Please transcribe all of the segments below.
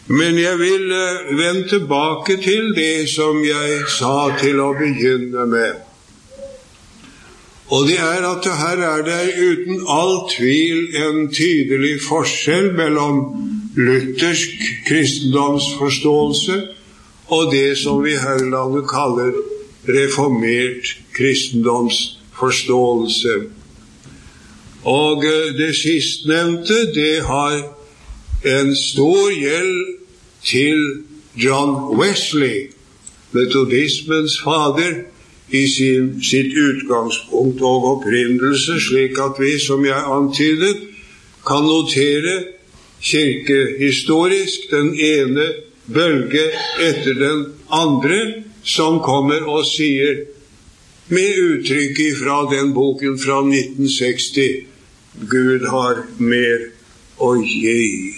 Men jeg vil vende tilbake til det som jeg sa til å begynne med. Og det at her det uten all tvil en tydelig forskjell mellom luthersk kristendomsforståelse og det som vi her i landet kaller reformert kristendomsforståelse. Og det sistnevnte, det har en stor gjeld til John Wesley, metodismens fader, i sitt utgangspunkt og opprinnelse, slik at vi, som jeg antydet, kan notere kirkehistorisk den ene bølge etter den andre, som kommer og sier, med uttrykk fra den boken fra 1960, Gud har mer å gi.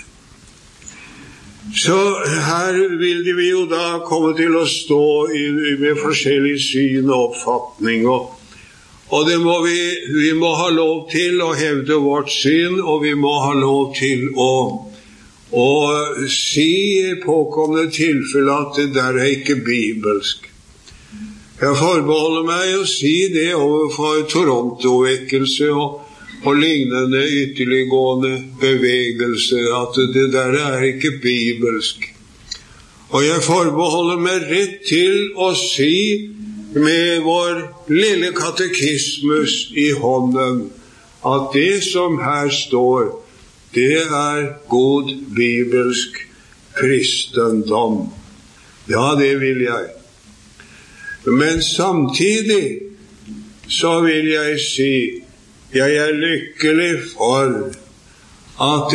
Så her vil vi jo da komme til å stå med forskjellige syn og oppfatning, og det må vi må ha lov til å hevde vårt syn, og vi må ha lov til å si i påkommende tilfelle at det der ikke bibelsk. Jeg forbeholder meg å si det overfor Toronto-vekkelse og lignende ytterliggående bevegelser, at det der ikke bibelsk. Og jeg forbeholder meg rett til å si med vår lille katekismus i hånden, at det som her står, det god bibelsk kristendom. Ja, det vil jeg. Men samtidig så vil jeg si, jeg lykkelig for at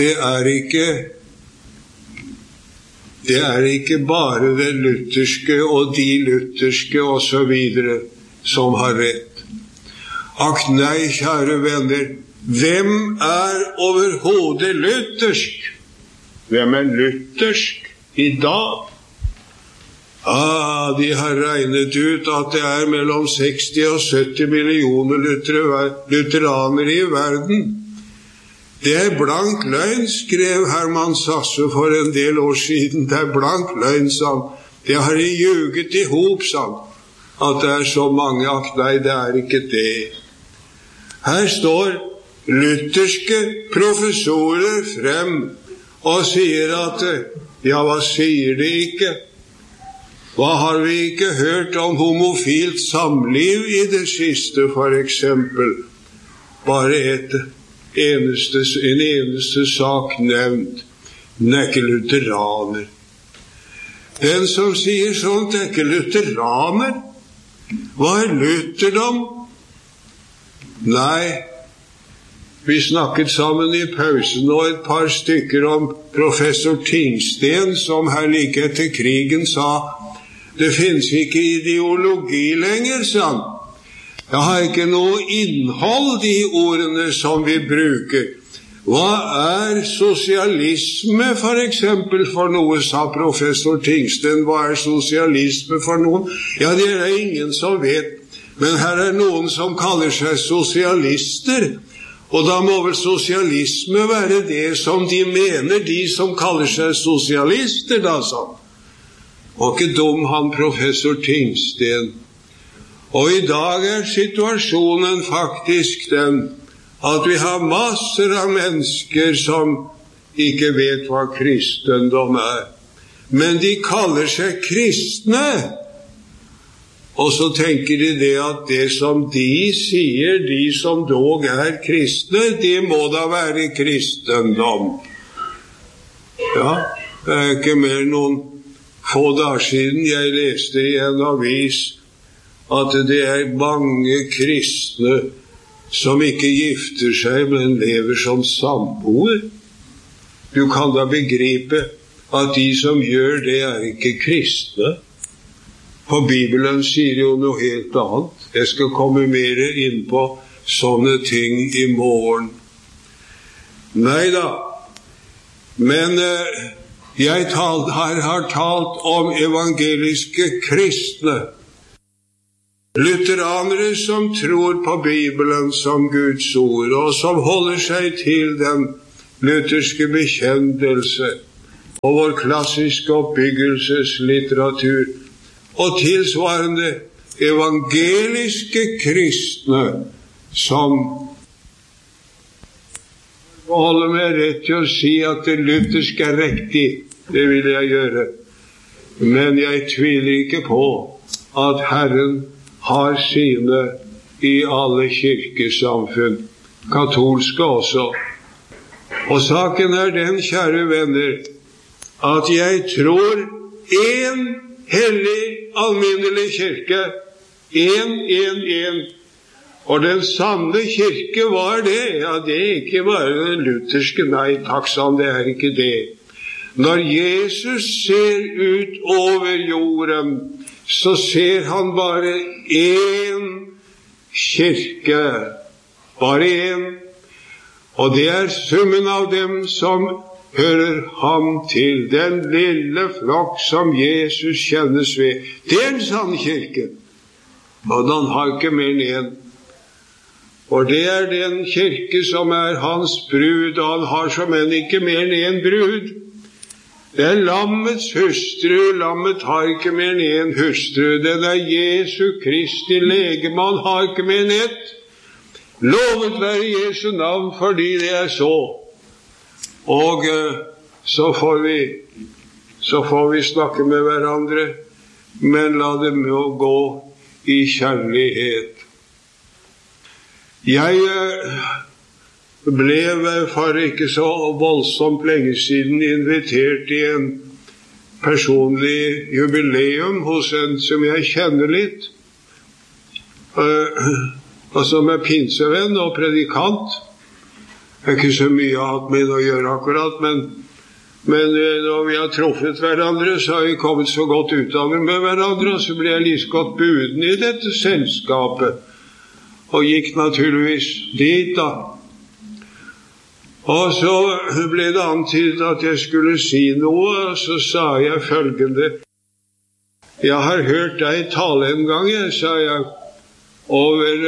det ikke bare det lutherske og de lutherske og så videre som har rett. Akk nei, kjære venner, hvem overhodet luthersk? Hvem luthersk i dag? De har regnet ut at det mellom 60 og 70 millioner lutheranere i verden. Det blank løgn, skrev Herman Sasse for en del år siden. Det blank løgn, sa han. Det har de ljuget i hop, sa han. At det så mange, akk nei, det ikke det. Her står lutherske professorer frem og sier at, ja, hva sier de ikke? Hva har vi ikke hørt om homofilt samliv i det siste, for eksempel? Bare en eneste sak nevnt. Den ikke lutheraner. Den som sier sånt ikke lutheraner. Hva lutherdom? Nei, vi snakket sammen i pausen og et par stykker om professor Tingsten, som her like etter krigen sa, det finnes ikke ideologi lenger, sa han. Jeg har ikke noe innhold i ordene som vi bruker. Hva sosialisme for eksempel for noe, sa professor Tingsten. Hva sosialisme for noen? Ja, det ingen som vet. Men her noen som kaller seg sosialister. Og da må vel sosialisme være det som de mener, de som kaller seg sosialister, da, sa han. Og ikke dum han professor Tingsten. Og i dag situasjonen faktisk den at vi har masser av mennesker som ikke vet hva kristendom men de kaller seg kristne. Og så tenker de det at det som de sier, de som dog kristne, det må da være kristendom. Ja, det ikke mer noen få dager siden jeg leste i en avis at det mange kristne som ikke gifter seg, men lever som samboer. Du kan da begripe at de som gjør det ikke kristne. For Bibelen sier jo noe helt annet. Jeg skal komme mer inn på sånne ting i morgen. Neida, men jeg har talt om evangeliske kristne. Lutheranere som tror på Bibelen som Guds ord, og som holder seg til den lutherske bekjennelse. og vår klassiske oppbyggelseslitteratur, og tilsvarende evangeliske kristne som holder meg rett til å si at det lutherske er riktig. Det vil jeg gjøre. Men jeg tviler ikke på at Herren har sine i alle kirkesamfunn, katolske også. Og saken er den, kjære venner, at jeg tror en hellig, alminnelig kirke, en. Og den sanne kirke var det. Ja, det er ikke bare den lutherske. Nei, takk sann, det er ikke det. Når Jesus ser ut over jorden, så ser han bare én kirke. Bare én. Og det er summen av dem som hører ham til. Den lille flokk som Jesus kjennes ved. Det er en sann kirke. Og han har ikke mer enn én. Og det er den kirke som er hans brud, og han har som enn ikke mer enn én brud. Det er lammets hustru. Lammet har ikke mer enn én hustru. Den er Jesu Kristi legeme. Han har ikke mer enn ett. Lovet være Jesu navn, fordi det er så. Og så får vi snakke med hverandre, men la dem jo gå i kjærlighet. Jeg ble for ikke så voldsomt lenge siden invitert i en personlig jubileum hos en som jeg kjenner litt, og som er pinsevenn og predikant. Det er ikke så mye hatt med å gjøre akkurat, men når vi har truffet hverandre, så har vi kommet så godt ut av det med hverandre, og så ble jeg like godt buden i dette selskapet. Og gikk naturligvis dit da. Og så ble det antydet at jeg skulle si noe, og så sa jeg følgende. Jeg har hørt deg tale en gang, sa jeg, over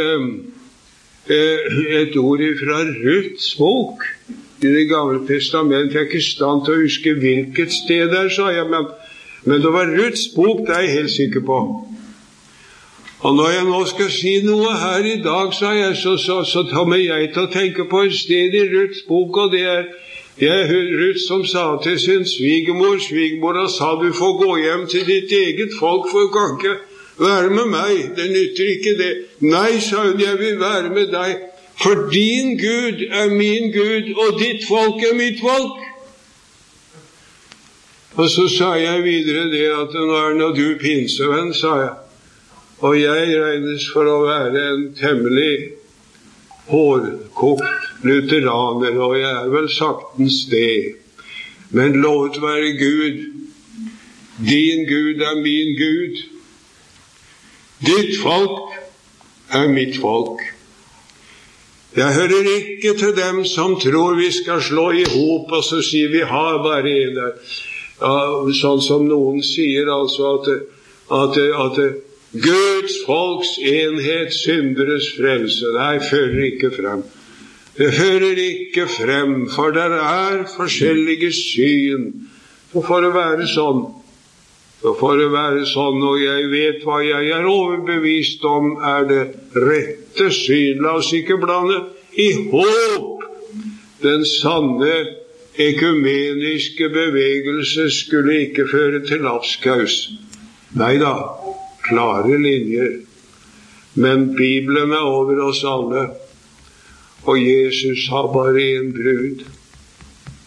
et ord fra Ruths bok i Det gamle testamentet. Jeg er ikke i stand til å huske hvilket sted der, sa jeg, men det var Ruths bok, det er jeg helt sikker på. Og når jeg nå skal si noe her i dag, sa jeg, så kommer jeg til å tenke på et sted i Ruths bok, og det er Ruth som sa til sin svigermor, og sa, du får gå hjem til ditt eget folk, for du kan ikke være med meg, det nytter ikke det. Nei, sa hun, jeg vil være med deg, for din Gud er min Gud, og ditt folk er mitt folk. Og så sa jeg videre det, at når du pinsevenn, sa jeg, og jeg regnes for å være en temmelig hårdkokt lutheraner, og jeg er vel saktens det. Men lovet være Gud. Din Gud er min Gud. Ditt folk er mitt folk. Jeg hører ikke til dem som tror vi skal slå i hop, og så sier vi har bare en der. Ja, sånn som noen sier, altså at Guds folks enhet, synderes frelse. Nei, fører ikke frem. Det fører ikke frem, for der er forskjellige syn. Så får det være sånn. Og jeg vet hva jeg er overbevist om er det rette syn. La oss ikke blande i håp. Den sanne ekumeniske bevegelse skulle ikke føre til lapskaus. Neida. Klare linjer, men Bibelen er over oss alle, og Jesus har bare en brud.